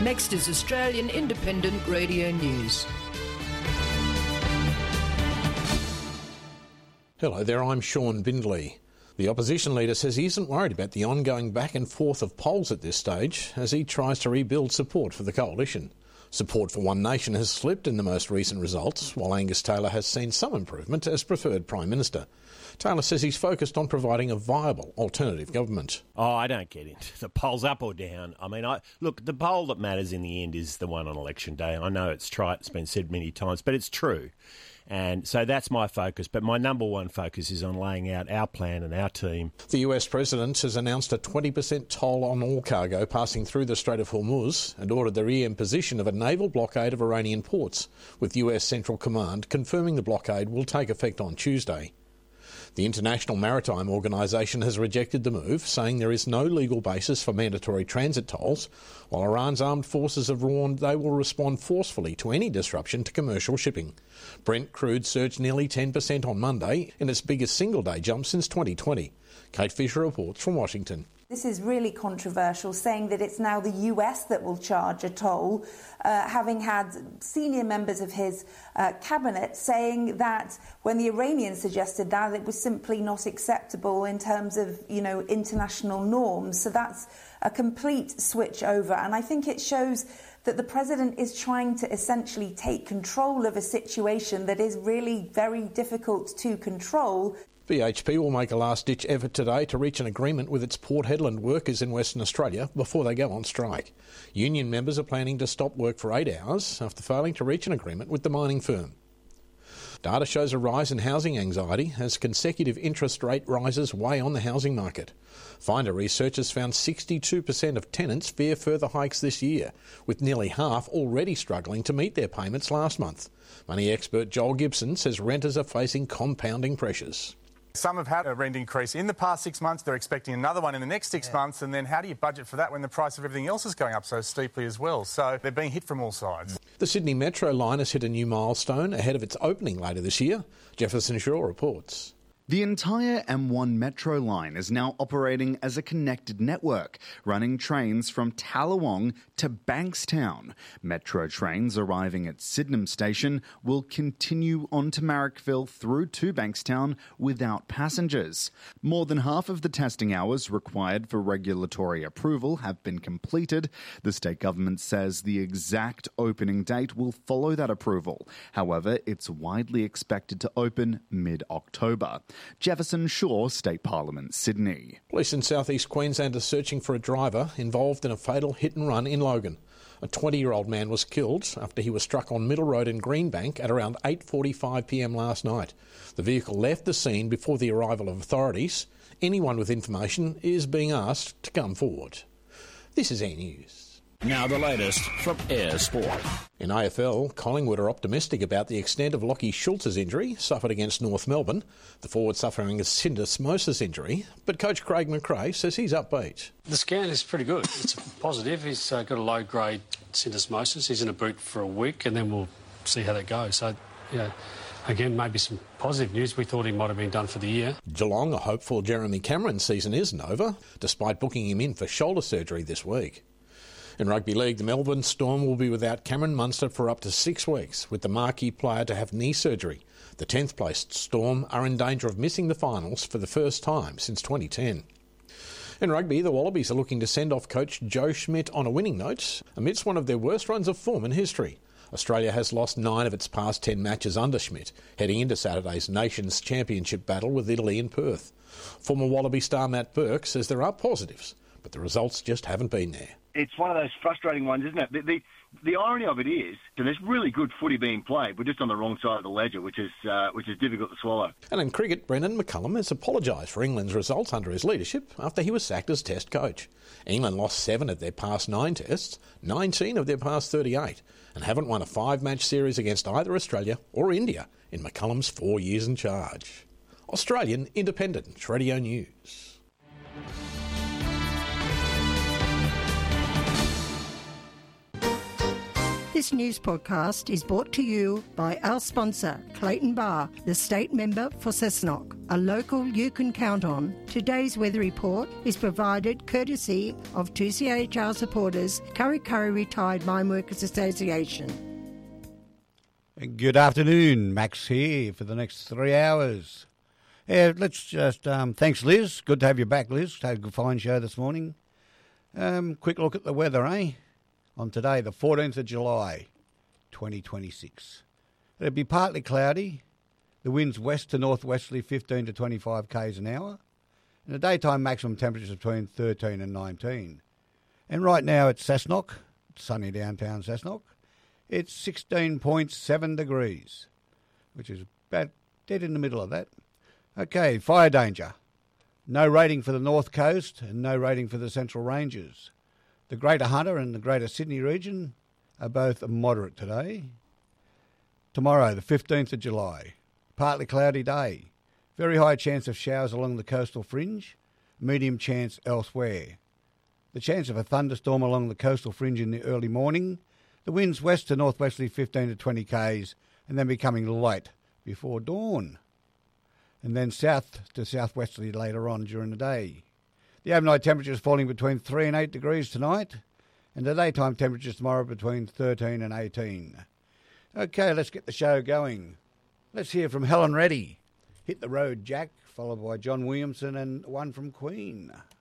Next is Australian Independent Radio News. Hello there, I'm Sean Bindley. The opposition leader says he isn't worried about the ongoing back and forth of polls at this stage as he tries to rebuild support for the coalition. Support for One Nation has slipped in the most recent results, while Angus Taylor has seen some improvement as preferred Prime Minister. Taylor says he's focused on providing a viable alternative government. Oh, I don't get into the polls up or down. I mean, look, the poll that matters in the end is the one on election day. I know it's trite, it's been said many times, but it's true. And so that's my focus. But my number one focus is on laying out our plan and our team. The US President has announced a 20% toll on all cargo passing through the Strait of Hormuz and ordered the reimposition of a naval blockade of Iranian ports, with US Central Command confirming the blockade will take effect on Tuesday. The International Maritime Organisation has rejected the move, saying there is no legal basis for mandatory transit tolls, while Iran's armed forces have warned they will respond forcefully to any disruption to commercial shipping. Brent crude surged nearly 10% on Monday, in its biggest single-day jump since 2020. Kate Fisher reports from Washington. This is really controversial, saying that it's now the US that will charge a toll, having had senior members of his cabinet saying that when the Iranians suggested that, it was simply not acceptable in terms of, international norms. So that's a complete switch over. And I think it shows that the president is trying to essentially take control of a situation that is really very difficult to control. BHP will make a last-ditch effort today to reach an agreement with its Port Hedland workers in Western Australia before they go on strike. Union members are planning to stop work for 8 hours after failing to reach an agreement with the mining firm. Data shows a rise in housing anxiety as consecutive interest rate rises weigh on the housing market. Finder research has found 62% of tenants fear further hikes this year, with nearly half already struggling to meet their payments last month. Money expert Joel Gibson says renters are facing compounding pressures. Some have had a rent increase in the past 6 months. They're expecting another one in the next 6 months. And then how do you budget for that when the price of everything else is going up so steeply as well? So they're being hit from all sides. The Sydney Metro line has hit a new milestone ahead of its opening later this year. Jefferson Shaw reports. The entire M1 Metro line is now operating as a connected network, running trains from Tallawong to Bankstown. Metro trains arriving at Sydenham Station will continue on to Marrickville through to Bankstown without passengers. More than half of the testing hours required for regulatory approval have been completed. The state government says the exact opening date will follow that approval. However, it's widely expected to open mid-October. Jefferson Shaw, State Parliament, Sydney. Police in southeast Queensland are searching for a driver involved in a fatal hit-and-run in Logan. A 20-year-old man was killed after he was struck on Middle Road in Greenbank at around 8:45pm last night. The vehicle left the scene before the arrival of authorities. Anyone with information is being asked to come forward. This is Air News. Now the latest from Air Sport. In AFL, Collingwood are optimistic about the extent of Lachie Schultz's injury suffered against North Melbourne. The forward suffering a syndesmosis injury, but coach Craig McRae says he's upbeat. The scan is pretty good. It's positive. He's got a low-grade syndesmosis. He's in a boot for a week, and then we'll see how that goes. So, again, maybe some positive news. We thought he might have been done for the year. Geelong, a hopeful Jeremy Cameron season isn't over, despite booking him in for shoulder surgery this week. In rugby league, the Melbourne Storm will be without Cameron Munster for up to 6 weeks, with the marquee player to have knee surgery. The 10th placed Storm are in danger of missing the finals for the first time since 2010. In rugby, the Wallabies are looking to send off coach Joe Schmidt on a winning note amidst one of their worst runs of form in history. Australia has lost 9 of its past 10 matches under Schmidt, heading into Saturday's Nations Championship battle with Italy in Perth. Former Wallaby star Matt Burke says there are positives, but the results just haven't been there. It's one of those frustrating ones, isn't it? The irony of it is, and there's really good footy being played, we're just on the wrong side of the ledger, which is difficult to swallow. And in cricket, Brendan McCullum has apologised for England's results under his leadership after he was sacked as Test coach. England lost 7 of their past 9 tests, 19 of their past 38, and haven't won a 5-match series against either Australia or India in McCullum's 4 years in charge. Australian Independent Radio News. This news podcast is brought to you by our sponsor, Clayton Bar, the state member for Cessnock, a local you can count on. Today's weather report is provided courtesy of 2CHR supporters, Curry Curry Retired Mine Workers Association. Good afternoon, Max here for the next 3 hours. Yeah, let's just, thanks Liz, good to have you back Liz, had a fine show this morning. Quick look at the weather, on today, the 14th of July, 2026. It'll be partly cloudy. The wind's west to northwesterly 15 to 25 k's an hour. And the daytime maximum temperatures between 13 and 19. And right now it's Cessnock, sunny downtown Cessnock. It's 16.7 degrees, which is about dead in the middle of that. Okay, fire danger. No rating for the North Coast and no rating for the Central Ranges. The Greater Hunter and the Greater Sydney region are both moderate today. Tomorrow, the 15th of July, partly cloudy day. Very high chance of showers along the coastal fringe, medium chance elsewhere. The chance of a thunderstorm along the coastal fringe in the early morning. The winds west to northwesterly 15 to 20 k's and then becoming light before dawn. And then south to southwesterly later on during the day. The overnight temperature is falling between 3 and 8 degrees tonight, and the daytime temperatures tomorrow between 13 and 18. Okay, let's get the show going. Let's hear from Helen Reddy. Hit the Road, Jack, followed by John Williamson and one from Queen.